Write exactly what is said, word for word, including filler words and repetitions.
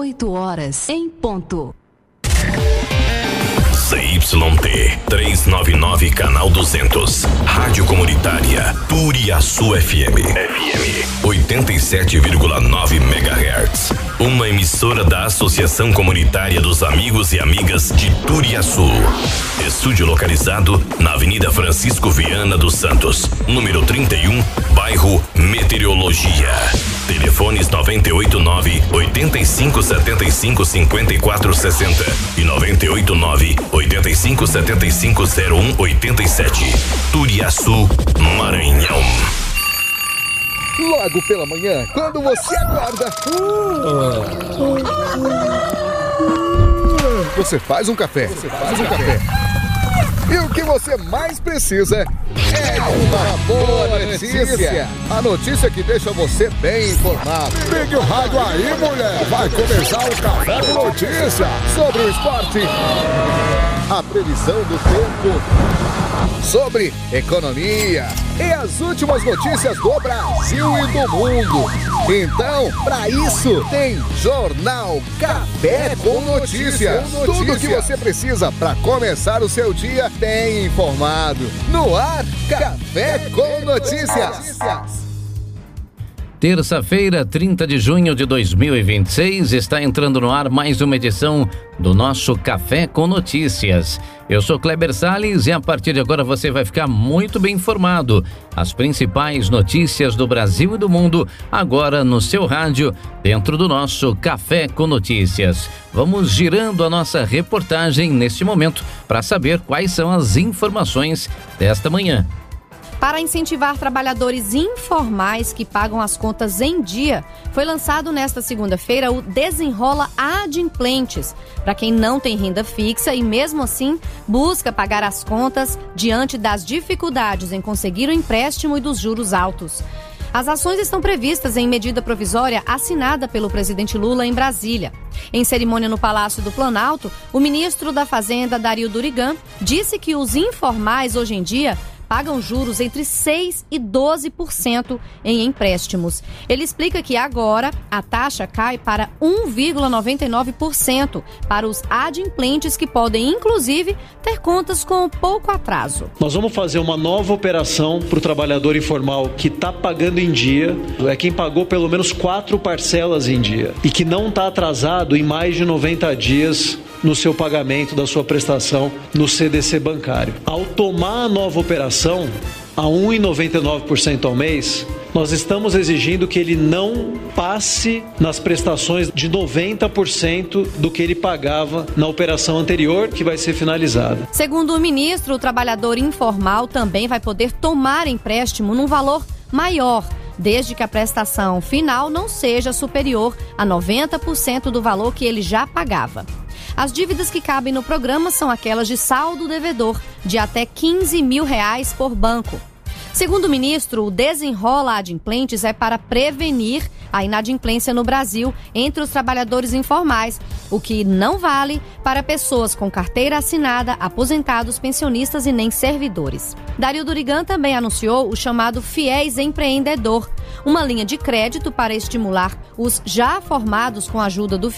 oito horas em ponto. C Y T trezentos e noventa e nove, canal duzentos. Rádio Comunitária Turiaçu F M. F M oitenta e sete vírgula nove megahertz. Uma emissora da Associação Comunitária dos Amigos e Amigas de Turiaçu. Estúdio localizado na Avenida Francisco Viana dos Santos, número trinta e um, bairro Meteorologia. Telefones noventa e oito nove, oitenta e cinco, setenta e cinco, cinquenta e quatro sessenta e noventa e oito nove, oitenta e cinco, setenta e cinco, zero um, oitenta e sete. Turiaçu, Maranhão. Logo pela manhã, quando você acorda, você faz um café. Você faz um café. E o que você mais precisa é uma boa notícia. A notícia que deixa você bem informado. Ligue o rádio aí, mulher. Vai começar o Café com Notícia. Sobre o esporte, a previsão do tempo, sobre economia e as últimas notícias do Brasil e do mundo. Então, para isso, tem Jornal Café com Notícias. Tudo que você precisa para começar o seu dia bem informado. No ar, Café com Notícias. Terça-feira, trinta de junho de dois mil e vinte e seis, está entrando no ar mais uma edição do nosso Café com Notícias. Eu sou Kleber Salles e a partir de agora você vai ficar muito bem informado. As principais notícias do Brasil e do mundo, agora no seu rádio, dentro do nosso Café com Notícias. Vamos girando a nossa reportagem neste momento para saber quais são as informações desta manhã. Para incentivar trabalhadores informais que pagam as contas em dia, foi lançado nesta segunda-feira o Desenrola Adimplentes, para quem não tem renda fixa e mesmo assim busca pagar as contas diante das dificuldades em conseguir o empréstimo e dos juros altos. As ações estão previstas em medida provisória assinada pelo presidente Lula em Brasília. Em cerimônia no Palácio do Planalto, o ministro da Fazenda, Dario Durigan, disse que os informais hoje em dia pagam juros entre seis e doze por cento em empréstimos. Ele explica que agora a taxa cai para um vírgula noventa e nove por cento para os adimplentes que podem, inclusive, ter contas com pouco atraso. Nós vamos fazer uma nova operação para o trabalhador informal que está pagando em dia, é quem pagou pelo menos quatro parcelas em dia e que não está atrasado em mais de noventa dias no seu pagamento da sua prestação no C D C bancário. Ao tomar a nova operação a um vírgula noventa e nove por cento ao mês, nós estamos exigindo que ele não passe nas prestações de noventa por cento do que ele pagava na operação anterior, que vai ser finalizada. Segundo o ministro, o trabalhador informal também vai poder tomar empréstimo num valor maior, desde que a prestação final não seja superior a noventa por cento do valor que ele já pagava. As dívidas que cabem no programa são aquelas de saldo devedor, de até quinze mil reais por banco. Segundo o ministro, o Desenrola Adimplentes é para prevenir a inadimplência no Brasil entre os trabalhadores informais, o que não vale para pessoas com carteira assinada, aposentados, pensionistas e nem servidores. Dario Durigan também anunciou o chamado Fiéis Empreendedor, uma linha de crédito para estimular os já formados com a ajuda do